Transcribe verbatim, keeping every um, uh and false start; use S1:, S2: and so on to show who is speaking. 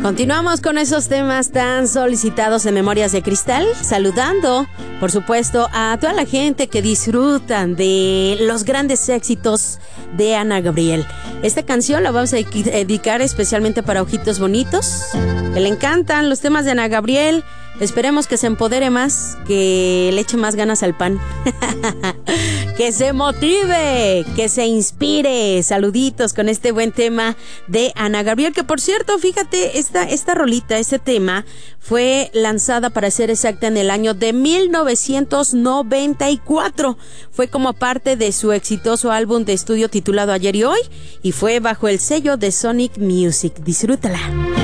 S1: Continuamos con esos temas tan solicitados en Memorias de Cristal, saludando, por supuesto, a toda la gente que disfrutan de los grandes éxitos de Ana Gabriel. Esta canción la vamos a dedicar especialmente para Ojitos Bonitos, que le encantan los temas de Ana Gabriel. Esperemos que se empodere más, que le eche más ganas al pan, que se motive, que se inspire. Saluditos con este buen tema de Ana Gabriel, que por cierto, fíjate, esta, esta rolita, este tema fue lanzada, para ser exacta, en el año de mil novecientos noventa y cuatro. Fue como parte de su exitoso álbum de estudio titulado Ayer y Hoy, y fue bajo el sello de Sonic Music. Disfrútala.